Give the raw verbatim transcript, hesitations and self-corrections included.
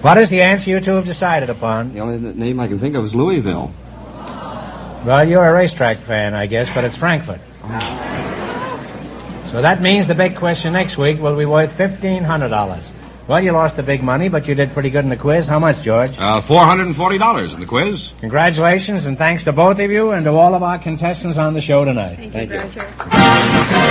What is the answer you two have decided upon? The only name I can think of is Louisville. Well, you're a racetrack fan, I guess, but it's Frankfurt. So that means the big question next week will be worth fifteen hundred dollars. Well, you lost the big money, but you did pretty good in the quiz. How much, George? Uh, four hundred forty dollars in the quiz. Congratulations, and thanks to both of you and to all of our contestants on the show tonight. Thank, Thank you, you. Roger.